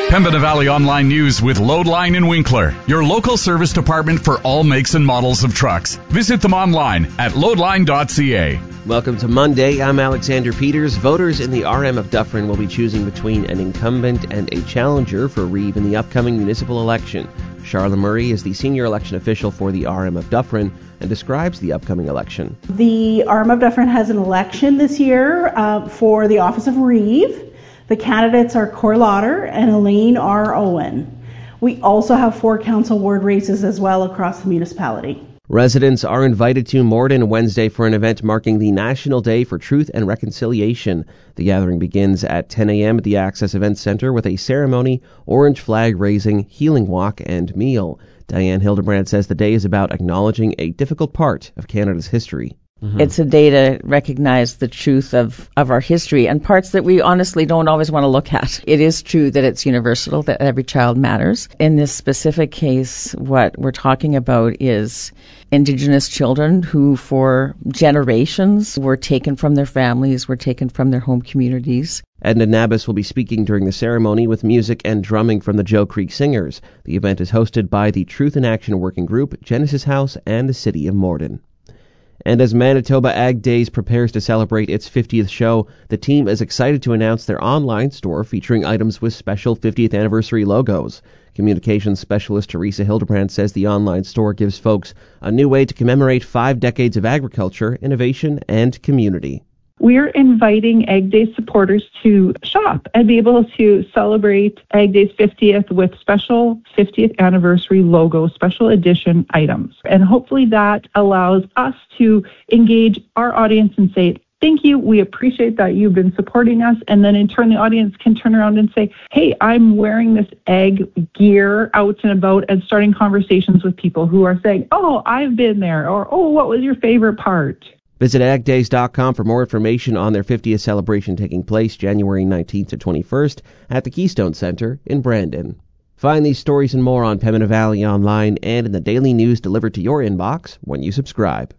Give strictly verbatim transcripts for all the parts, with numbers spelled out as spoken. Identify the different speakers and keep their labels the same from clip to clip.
Speaker 1: Pembina Valley Online News with Loadline in Winkler, your local service department for all makes and models of trucks. Visit them online at loadline dot c a.
Speaker 2: Welcome to Monday. I'm Alexander Peters. Voters in the R M of Dufferin will be choosing between an incumbent and a challenger for Reeve in the upcoming municipal election. Charla Murray is the senior election official for the R M of Dufferin and describes the upcoming election.
Speaker 3: The R M of Dufferin has an election this year uh, for the office of Reeve. The candidates are Cor Lauder and Elaine R. Owen. We also have four council ward races as well across the municipality.
Speaker 2: Residents are invited to Morden Wednesday for an event marking the National Day for Truth and Reconciliation. The gathering begins at ten a.m. at the Access Event Centre with a ceremony, orange flag raising, healing walk, and meal. Diane Hildebrand says the day is about acknowledging a difficult part of Canada's history.
Speaker 4: Mm-hmm. It's a day to recognize the truth of, of our history and parts that we honestly don't always want to look at. It is true that it's universal, that every child matters. In this specific case, what we're talking about is Indigenous children who for generations were taken from their families, were taken from their home communities.
Speaker 2: Edna Nabis will be speaking during the ceremony with music and drumming from the Joe Creek Singers. The event is hosted by the Truth in Action Working Group, Genesis House, and the City of Morden. And as Manitoba Ag Days prepares to celebrate its fiftieth show, the team is excited to announce their online store featuring items with special fiftieth anniversary logos. Communications specialist Teresa Hildebrand says the online store gives folks a new way to commemorate five decades of agriculture, innovation, and community.
Speaker 5: We're inviting Ag Day supporters to shop and be able to celebrate Ag Day's fiftieth with special fiftieth anniversary logo, special edition items. And hopefully that allows us to engage our audience and say, thank you, we appreciate that you've been supporting us. And then in turn, the audience can turn around and say, hey, I'm wearing this ag gear out and about, and starting conversations with people who are saying, oh, I've been there, or oh, what was your favorite part?
Speaker 2: Visit ag days dot com for more information on their fiftieth celebration taking place January nineteenth to twenty-first at the Keystone Center in Brandon. Find these stories and more on Pembina Valley Online and in the daily news delivered to your inbox when you subscribe.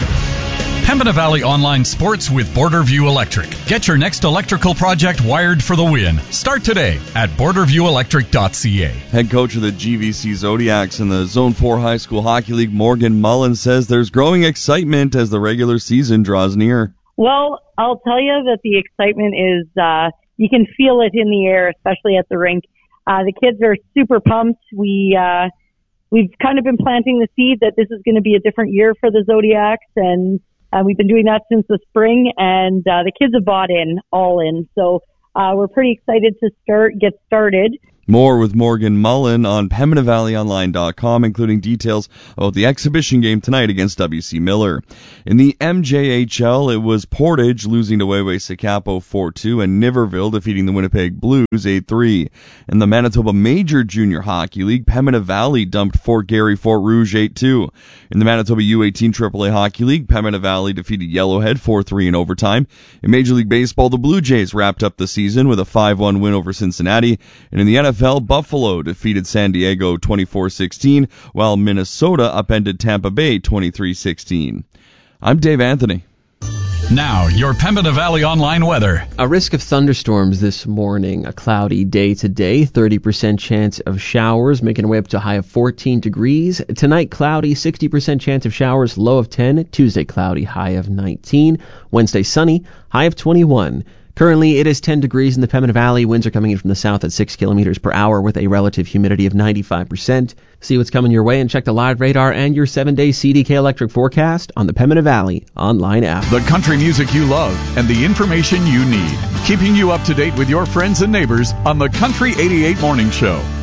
Speaker 1: Pembina Valley Online Sports with Borderview Electric. Get your next electrical project wired for the win. Start today at border view electric dot c a.
Speaker 6: Head coach of the G V C Zodiacs in the Zone four High School Hockey League, Morgan Mullen, says there's growing excitement as the regular season draws near.
Speaker 7: Well, I'll tell you that the excitement is, uh, you can feel it in the air, especially at the rink. Uh, the kids are super pumped. We, uh, we've kind of been planting the seed that this is going to be a different year for the Zodiacs, and Uh, we've been doing that since the spring, and uh, the kids have bought in, all in. So uh, we're pretty excited to start, get started.
Speaker 6: More with Morgan Mullen on Pembina Valley Online dot com, including details about the exhibition game tonight against W C Miller. In the M J H L, it was Portage losing to Wayway-Sakapo four two and Niverville defeating the Winnipeg Blues eight three. In the Manitoba Major Junior Hockey League, Pembina Valley dumped Fort Garry Fort Rouge eight two. In the Manitoba U eighteen triple A Hockey League, Pembina Valley defeated Yellowhead four three in overtime. In Major League Baseball, the Blue Jays wrapped up the season with a five one win over Cincinnati. And in the N F L, Buffalo defeated San Diego twenty-four sixteen, while Minnesota upended Tampa Bay twenty-three sixteen. I'm Dave Anthony.
Speaker 1: Now, your Pembina Valley Online weather.
Speaker 2: A risk of thunderstorms this morning. A cloudy day today. thirty percent chance of showers, making our way up to a high of fourteen degrees. Tonight, cloudy, sixty percent chance of showers, low of ten. Tuesday, cloudy, high of nineteen. Wednesday, sunny, high of twenty-one. Currently, it is ten degrees in the Pembina Valley. Winds are coming in from the south at six kilometers per hour with a relative humidity of ninety-five percent. See what's coming your way and check the live radar and your seven-day C D K electric forecast on the Pembina Valley online app.
Speaker 1: The country music you love and the information you need. Keeping you up to date with your friends and neighbors on the Country eighty-eight Morning Show.